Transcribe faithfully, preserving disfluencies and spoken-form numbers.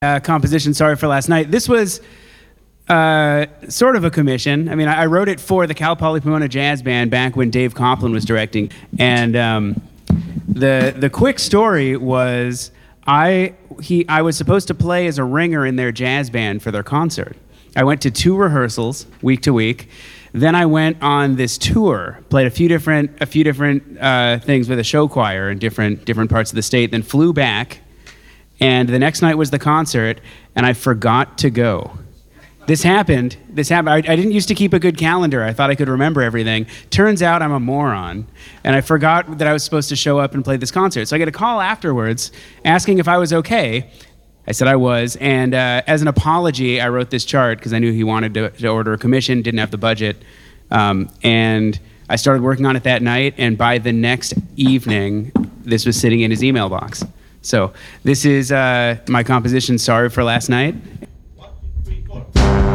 Uh, composition, Sorry for Last Night. This was uh, sort of a commission. I mean, I, I wrote it for the Cal Poly Pomona Jazz Band back when Dave Complin was directing. And um, the the quick story was I he I was supposed to play as a ringer in their jazz band for their concert. I went to two rehearsals week to week. Then I went on this tour, played a few different a few different uh, things with a show choir in different different parts of the state. Then flew back. And the next night was the concert, and I forgot to go. This happened. This happened. I, I didn't used to keep a good calendar. I thought I could remember everything. Turns out I'm a moron, and I forgot that I was supposed to show up and play this concert. So I get a call afterwards asking if I was okay. I said I was, and uh, as an apology, I wrote this chart because I knew he wanted to, to order a commission, didn't have the budget, um, and I started working on it that night, and by the next evening, this was sitting in his email box. So this is uh, my composition, Sorry for Last Night.